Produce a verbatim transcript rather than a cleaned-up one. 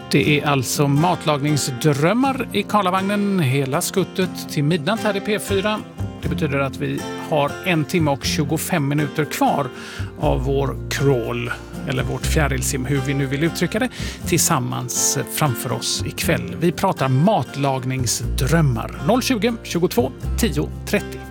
Det är alltså matlagningsdrömmar i Karlavagnen hela skuttet till midnatt här i P fyra. Det betyder att vi har en timme och tjugofem minuter kvar av vår crawl, eller vårt fjärilsim, hur vi nu vill uttrycka det, tillsammans framför oss ikväll. Vi pratar matlagningsdrömmar. noll tjugo, tjugotvå, tio, trettio.